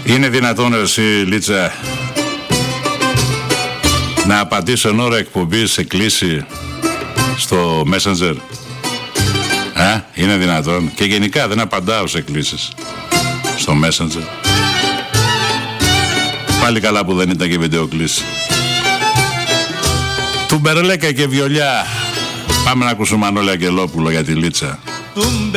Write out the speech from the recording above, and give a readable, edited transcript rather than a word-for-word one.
Είναι δυνατόν εσύ, Λίτσα, να απαντήσω εν ώρα εκπομπής σε κλήση στο Messenger? Είναι δυνατόν? Και γενικά δεν απαντάω σε κλήσεις στο Messenger. Πάλι καλά που δεν ήταν και βιντεοκλήση. Τουμπερλέκα και βιολιά. Πάμε να ακούσουμε Μανώλη Αγγελόπουλο για τη Λίτσα.